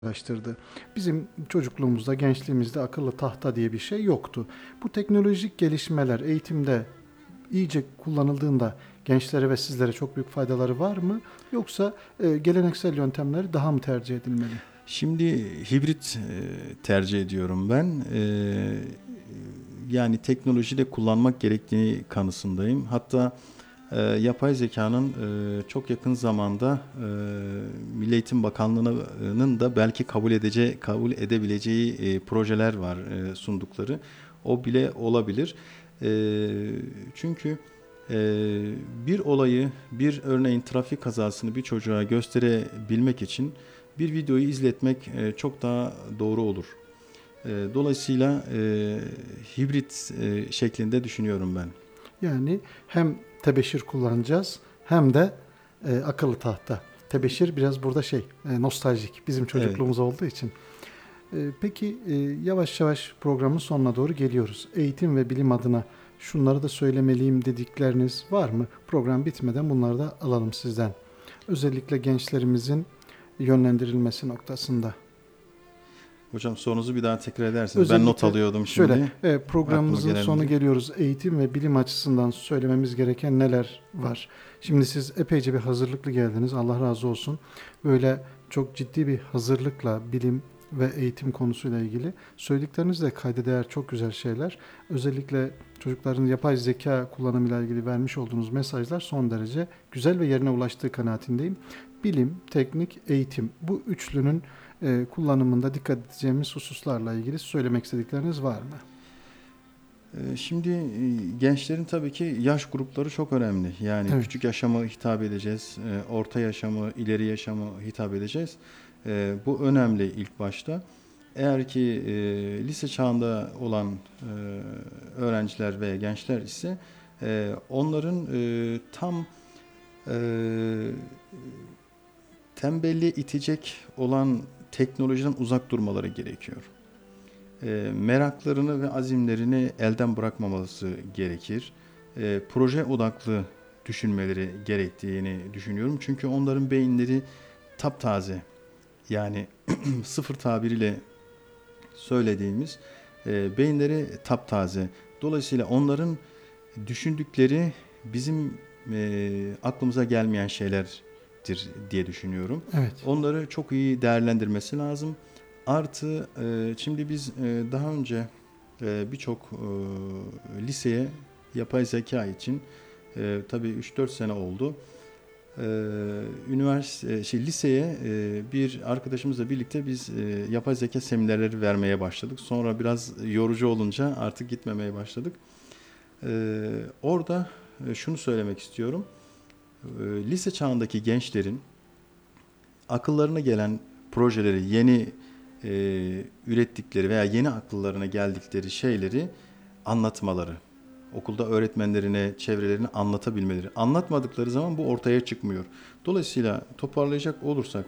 araştırdı. Bizim çocukluğumuzda, gençliğimizde akıllı tahta diye bir şey yoktu. Bu teknolojik gelişmeler eğitimde iyice kullanıldığında gençlere ve sizlere çok büyük faydaları var mı? Yoksa geleneksel yöntemleri daha mı tercih edilmeli? Şimdi hibrit tercih ediyorum ben. Yani teknolojide kullanmak gerektiğini kanısındayım. Hatta yapay zekanın çok yakın zamanda Milli Eğitim Bakanlığı'nın da belki kabul edebileceği projeler var sundukları. O bile olabilir. Çünkü bir olayı, bir örneğin trafik kazasını bir çocuğa gösterebilmek için bir videoyu izletmek çok daha doğru olur. Dolayısıyla hibrit şeklinde düşünüyorum ben. Yani hem tebeşir kullanacağız hem de akıllı tahta. Tebeşir biraz burada nostaljik bizim Evet. çocukluğumuz olduğu için. Peki yavaş yavaş programın sonuna doğru geliyoruz. Eğitim ve bilim adına şunları da söylemeliyim dedikleriniz var mı? Program bitmeden bunları da alalım sizden. Özellikle gençlerimizin yönlendirilmesi noktasında. Hocam sorunuzu bir daha tekrar edersiniz. Ben not Özellikle alıyordum şöyle şimdi. Aklıma programımızın sonu gelince. geliyoruz. Eğitim ve bilim açısından söylememiz gereken neler var? Şimdi siz epeyce bir hazırlıklı geldiniz. Allah razı olsun. Böyle çok ciddi bir hazırlıkla bilim ve eğitim konusuyla ilgili söyledikleriniz de kayda değer çok güzel şeyler. Özellikle çocukların yapay zeka kullanımıyla ilgili vermiş olduğunuz mesajlar son derece güzel ve yerine ulaştığı kanaatindeyim. Bilim, teknik, eğitim bu üçlünün kullanımında dikkat edeceğimiz hususlarla ilgili söylemek istedikleriniz var mı? Şimdi gençlerin tabii ki yaş grupları çok önemli. Yani Evet. küçük yaşamı hitap edeceğiz, orta yaşamı, ileri yaşamı hitap edeceğiz. Bu önemli ilk başta. Eğer ki lise çağında olan öğrenciler veya gençler ise onların tam e, tembelliğe itecek olan teknolojiden uzak durmaları gerekiyor. Meraklarını ve azimlerini elden bırakmaması gerekir. Proje odaklı düşünmeleri gerektiğini düşünüyorum. Çünkü onların beyinleri taptaze. Yani sıfır tabiriyle söylediğimiz beyinleri taptaze. Dolayısıyla onların düşündükleri bizim aklımıza gelmeyen şeylerdir diye düşünüyorum. Evet. Onları çok iyi değerlendirmesi lazım. Artı şimdi biz daha önce birçok liseye yapay zeka için tabii 3-4 sene oldu. Liseye bir arkadaşımızla birlikte biz yapay zeka seminerleri vermeye başladık. Sonra biraz yorucu olunca artık gitmemeye başladık. Orada şunu söylemek istiyorum. Lise çağındaki gençlerin akıllarına gelen projeleri, yeni ürettikleri veya yeni akıllarına geldikleri şeyleri anlatmaları. Okulda öğretmenlerine, çevrelerine anlatabilmeleri. Anlatmadıkları zaman bu ortaya çıkmıyor. Dolayısıyla toparlayacak olursak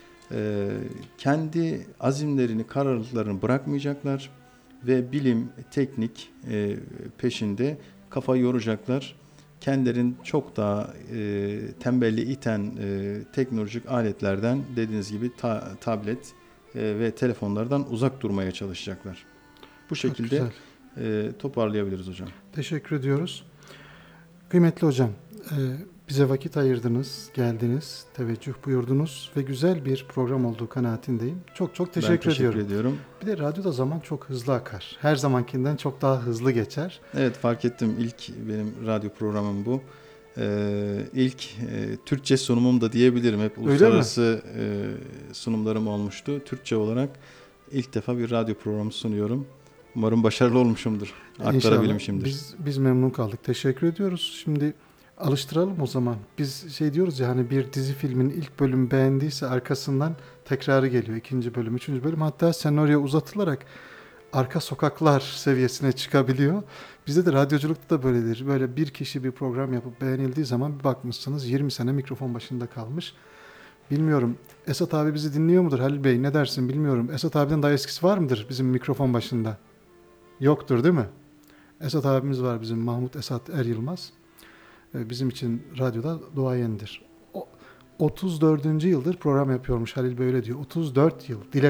kendi azimlerini, kararlılıklarını bırakmayacaklar ve bilim, teknik peşinde kafa yoracaklar. Kendilerini çok daha tembelliğe iten teknolojik aletlerden dediğiniz gibi tablet ve telefonlardan uzak durmaya çalışacaklar. Bu Çok şekilde güzel. toparlayabiliriz hocam. Teşekkür ediyoruz. Kıymetli hocam, bize vakit ayırdınız, geldiniz, teveccüh buyurdunuz ve güzel bir program olduğu kanaatindeyim. Çok çok Ben teşekkür teşekkür ediyorum. ediyorum. Bir de radyoda zaman çok hızlı akar. Her zamankinden çok daha hızlı geçer. Evet, fark ettim. İlk benim radyo programım bu. İlk Türkçe sunumum da diyebilirim. Hep Öyle mi? uluslararası sunumlarım olmuştu. Türkçe olarak ilk defa bir radyo programı sunuyorum. Umarım başarılı olmuşumdur. İnşallah. Aktarabilmişimdir. Biz memnun kaldık. Teşekkür ediyoruz. Şimdi alıştıralım o zaman. Biz diyoruz ya hani bir dizi filmin ilk bölümü beğendiyse arkasından tekrarı geliyor. İkinci bölüm, üçüncü bölüm. Hatta senaryo uzatılarak arka sokaklar seviyesine çıkabiliyor. Bizde de radyoculukta da böyledir. Böyle bir kişi bir program yapıp beğenildiği zaman bir bakmışsınız 20 sene mikrofon başında kalmış. Bilmiyorum. Esat abi bizi dinliyor mudur Halil Bey? Ne dersin bilmiyorum. Esat abiden daha eskisi var mıdır bizim mikrofon başında? Yoktur değil mi? Esat abimiz var bizim Mahmut Esat Er Yılmaz. Bizim için radyoda duayendir. 34. yıldır program yapıyormuş Halil Bey öyle diyor. 34 yıl. Dile